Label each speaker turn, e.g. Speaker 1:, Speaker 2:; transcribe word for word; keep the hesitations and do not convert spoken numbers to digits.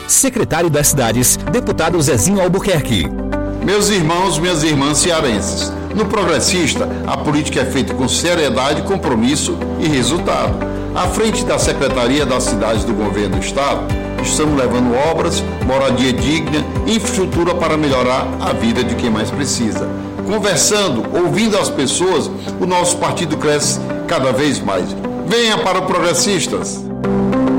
Speaker 1: Secretário das Cidades, deputado Zezinho Albuquerque.
Speaker 2: Meus irmãos, minhas irmãs cearenses, no Progressista, a política é feita com seriedade, compromisso e resultado. À frente da Secretaria das Cidades do Governo do Estado, estamos levando obras, moradia digna e infraestrutura para melhorar a vida de quem mais precisa. Conversando, ouvindo as pessoas, o nosso partido cresce cada vez mais. Venha para o Progressistas!